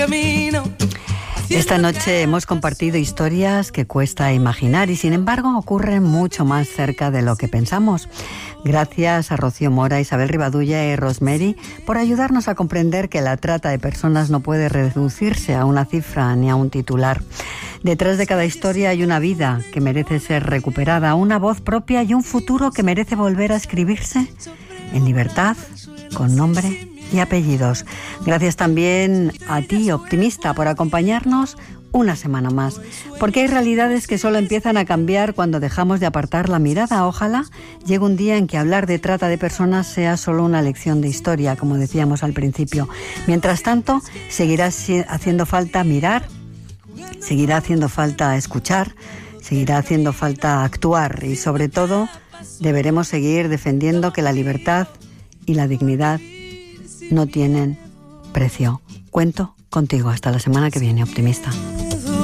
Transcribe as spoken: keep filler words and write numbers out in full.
Esta noche hemos compartido historias que cuesta imaginar y sin embargo ocurren mucho más cerca de lo que pensamos. Gracias a Rocío Mora, Isabel Rivadulla y Rosemary por ayudarnos a comprender que la trata de personas no puede reducirse a una cifra ni a un titular. Detrás de cada historia hay una vida que merece ser recuperada, una voz propia y un futuro que merece volver a escribirse en libertad, con nombre y apellidos. Gracias también a ti, optimista, por acompañarnos una semana más, porque hay realidades que solo empiezan a cambiar cuando dejamos de apartar la mirada. Ojalá llegue un día en que hablar de trata de personas sea solo una lección de historia, como decíamos al principio. Mientras tanto, seguirá haciendo falta mirar, seguirá haciendo falta escuchar, seguirá haciendo falta actuar y, sobre todo, deberemos seguir defendiendo que la libertad y la dignidad no tienen precio. Cuento contigo hasta la semana que viene, optimista.